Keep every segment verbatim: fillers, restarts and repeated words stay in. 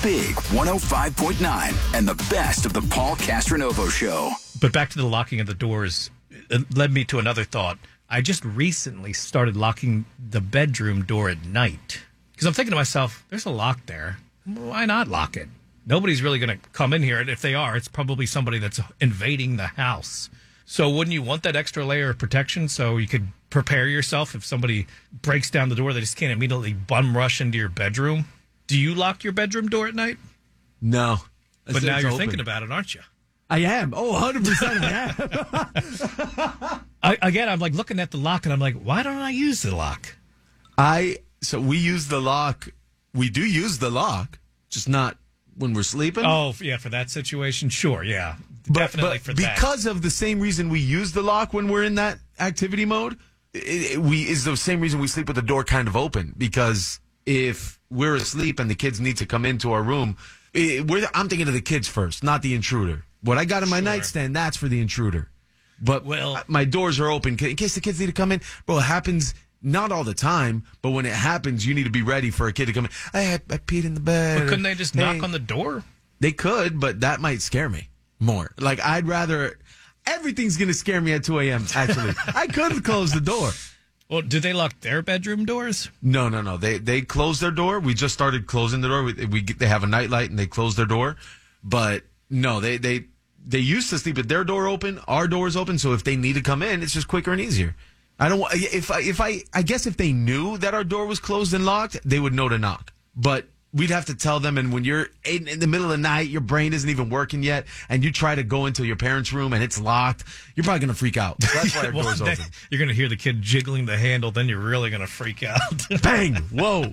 Big one oh five point nine and the best of the Paul Castronovo Show. But back to the locking of the doors, it led me to another thought. I just recently started locking the bedroom door at night. Because I'm thinking to myself, there's a lock there. Why not lock it? Nobody's really going to come in here. And if they are, it's probably somebody that's invading the house. So wouldn't you want that extra layer of protection so you could prepare yourself if somebody breaks down the door, they just can't immediately bum rush into your bedroom? Do you lock your bedroom door at night? No. But now you're open. thinking about it, aren't you? I am. Oh, one hundred percent I am. I, again, I'm like looking at the lock and I'm like, why don't I use the lock? I So we use the lock. We do use the lock, just not when we're sleeping. Oh, yeah, for that situation? Sure, yeah. But, Definitely but for that. because of the same reason we use the lock when we're in that activity mode, it, it, we is the same reason we sleep with the door kind of open. Because if we're asleep and the kids need to come into our room, it, we're, I'm thinking of the kids first, not the intruder. What I got in my Sure. nightstand, that's for the intruder. But Well- my doors are open in case the kids need to come in. Bro, it happens not all the time, but when it happens, you need to be ready for a kid to come in. Hey, I, I peed in the bed. But couldn't they just Hey. knock on the door? They could, but that might scare me more. Like, I'd rather... Everything's going to scare me at two a.m., actually. I could close the door. Well, do they lock their bedroom doors? No, no, no. They they close their door. We just started closing the door. We, we They have a nightlight, and they close their door. But, no, they, they, they used to sleep with their door open, our door's open, so if they need to come in, it's just quicker and easier. I don't... If I, if I, I guess if they knew that our door was closed and locked, they would know to knock. But... we'd have to tell them, and when you're in, in the middle of the night, your brain isn't even working yet, and you try to go into your parents' room and it's locked, you're probably going to freak out. That's why our Well, door's they- open. You're going to hear the kid jiggling the handle, then you're really going to freak out. Bang! Whoa!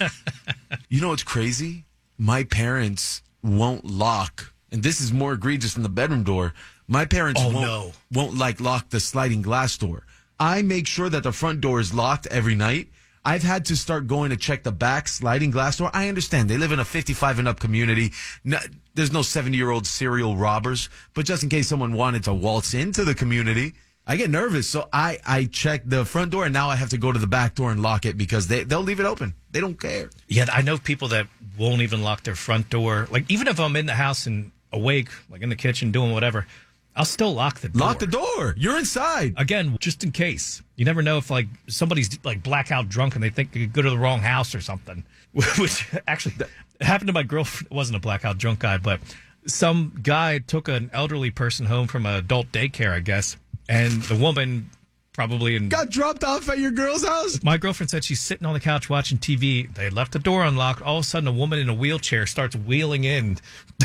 You know what's crazy? My parents won't lock, and this is more egregious than the bedroom door. My parents Oh, won't, no. won't like lock the sliding glass door. I make sure that the front door is locked every night. I've had to start going to check the back sliding glass door. I understand they live in a fifty-five and up community. No, there's no seventy-year-old serial robbers, but just in case someone wanted to waltz into the community, I get nervous. So I, I check the front door, and now I have to go to the back door and lock it because they, they'll leave it open. They don't care. Yeah, I know people that won't even lock their front door. Like, even if I'm in the house and awake, like in the kitchen doing whatever, I'll still lock the door. Lock the door. You're inside. Again, just in case. You never know if, like, somebody's, like, blackout drunk and they think they could go to the wrong house or something. Which, actually, happened to my girlfriend. It wasn't a blackout drunk guy, but some guy took an elderly person home from an adult daycare, I guess. And the woman probably in... Got dropped off at your girl's house? My girlfriend said she's sitting on the couch watching T V. They had left the door unlocked. All of a sudden, a woman in a wheelchair starts wheeling in.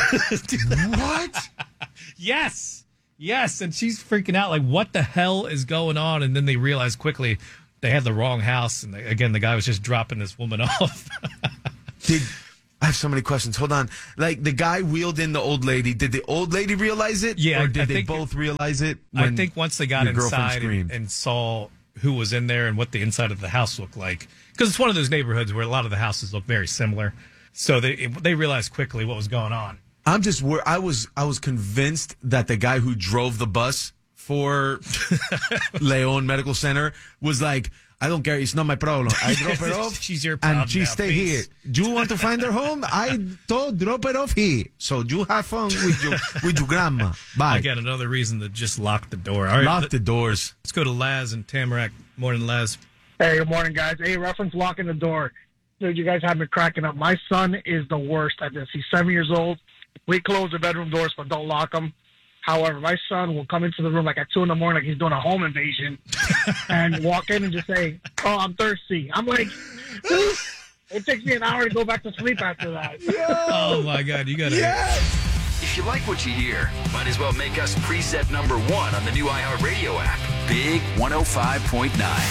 What? Yes. Yes, and she's freaking out, like, what the hell is going on? And then they realize quickly they had the wrong house. And, they, again, the guy was just dropping this woman off. Did I have so many questions. Hold on. Like, the guy wheeled in the old lady. Did the old lady realize it? Yeah, Or did I they think- both realize it? I when think once they got your girlfriend inside and, screamed? and saw who was in there and what the inside of the house looked like, because it's one of those neighborhoods where a lot of the houses look very similar. So they they realized quickly what was going on. I'm just wor- I was I was convinced that the guy who drove the bus for Leon Medical Center was like, I don't care, it's not my problem. I drop her off. She's your problem and she now, stay here. peace. Do you want to find her home? I told drop her off here. So you have fun with your with your grandma. Bye. Again, another reason to just lock the door. All right, Lock the doors. let's go to Laz and Tamarack. Morning, Laz. Hey, good morning, guys. Hey, reference locking the door. Dude, you guys have me cracking up. My son is the worst at this. He's seven years old. We close the bedroom doors, but don't lock them. However, my son will come into the room like at two in the morning, like he's doing a home invasion, and walk in and just say, "Oh, I'm thirsty." I'm like, dude, it takes me an hour to go back to sleep after that. Oh my God, you gotta. If you like what you hear, might as well make us preset number one on the new iHeartRadio app. Big one oh five point nine.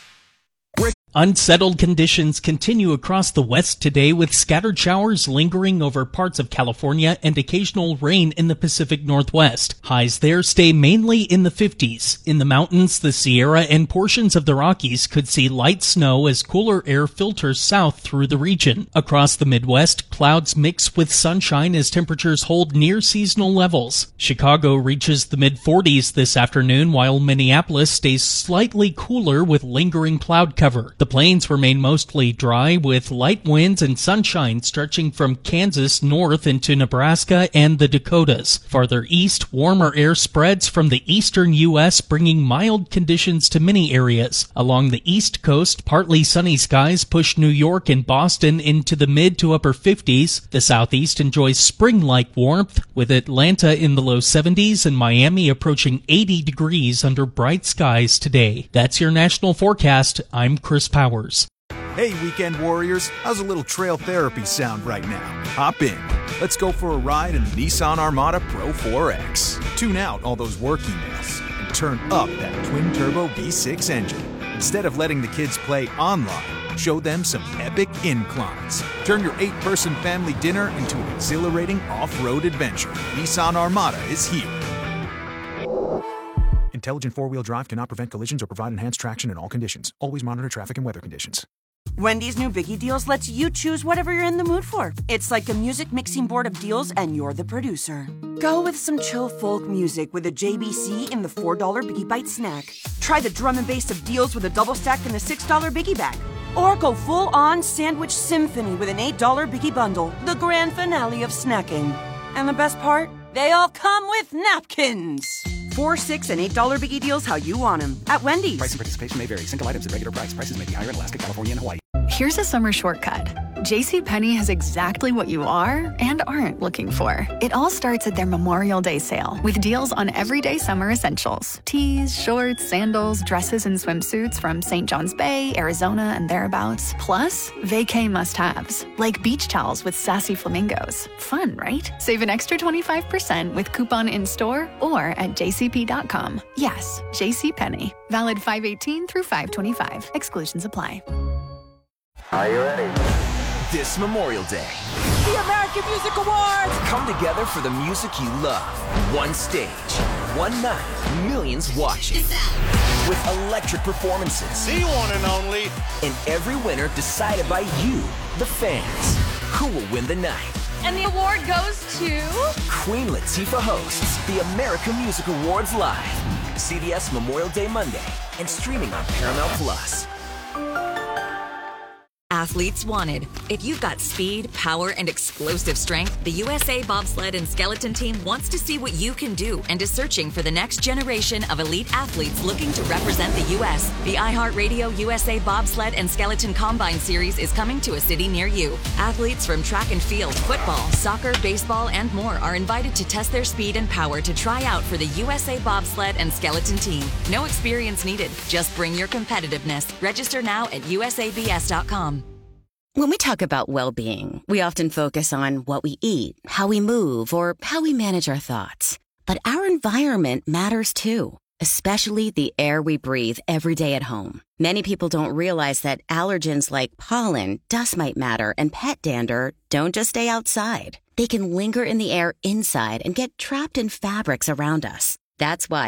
Unsettled conditions continue across the West today, with scattered showers lingering over parts of California and occasional rain in the Pacific Northwest. Highs there stay mainly in the fifties. In the mountains, the Sierra, and portions of the Rockies could see light snow as cooler air filters south through the region. Across the Midwest, clouds mix with sunshine as temperatures hold near seasonal levels. Chicago reaches the mid-forties this afternoon, while Minneapolis stays slightly cooler with lingering cloud cover. The plains remain mostly dry with light winds and sunshine stretching from Kansas north into Nebraska and the Dakotas. Farther east, warmer air spreads from the eastern U S, bringing mild conditions to many areas. Along the east coast, partly sunny skies push New York and Boston into the mid to upper fifties. The southeast enjoys spring-like warmth, with Atlanta in the low seventies and Miami approaching eighty degrees under bright skies today. That's your national forecast. I'm Chris Powers. Hey, weekend warriors, how's a little trail therapy sound right now? Hop in. Let's go for a ride in the Nissan Armada Pro four X. Tune out all those work emails and turn up that twin-turbo V six engine. Instead of letting the kids play online, show them some epic inclines. Turn your eight-person family dinner into an exhilarating off-road adventure. Nissan Armada is here. Intelligent four-wheel drive cannot prevent collisions or provide enhanced traction in all conditions. Always monitor traffic and weather conditions. Wendy's new Biggie Deals lets you choose whatever you're in the mood for. It's like a music mixing board of deals, and you're the producer. Go with some chill folk music with a J B C in the four dollar Biggie Bite snack. Try the drum and bass of deals with a double stack in the six dollar Biggie Bag. Or go full-on sandwich symphony with an eight dollar Biggie Bundle, the grand finale of snacking. And the best part? They all come with napkins. Four, six, and eight dollar Biggie Deals how you want them at Wendy's. Price and participation may vary. Single items at regular price. Prices may be higher in Alaska, California, and Hawaii. Here's a summer shortcut. JCPenney has exactly what you are and aren't looking for. It all starts at their Memorial Day sale with deals on everyday summer essentials. Tees, shorts, sandals, dresses, and swimsuits from Saint John's Bay, Arizona, and thereabouts. Plus, vacay must-haves, like beach towels with sassy flamingos. Fun, right? Save an extra twenty-five percent with coupon in-store or at j c p dot com. Yes, JCPenney. Valid five eighteen through five twenty-five. Exclusions apply. Are you ready? This Memorial Day, The American Music Awards! come together for the music you love. One stage, one night, millions watching. With electric performances. The one and only. And every winner decided by you, the fans. Who will win the night? And the award goes to... Queen Latifah hosts the American Music Awards live. C B S Memorial Day Monday and streaming on Paramount Plus. Athletes wanted. If you've got speed, power, and explosive strength, the U S A Bobsled and Skeleton Team wants to see what you can do and is searching for the next generation of elite athletes looking to represent the U S. The iHeartRadio U S A Bobsled and Skeleton Combine Series is coming to a city near you. Athletes from track and field, football, soccer, baseball, and more are invited to test their speed and power to try out for the U S A Bobsled and Skeleton Team. No experience needed. Just bring your competitiveness. Register now at U S A B S dot com. When we talk about well-being, we often focus on what we eat, how we move, or how we manage our thoughts. But our environment matters too, especially the air we breathe every day at home. Many people don't realize that allergens like pollen, dust mite matter, and pet dander don't just stay outside. They can linger in the air inside and get trapped in fabrics around us. That's why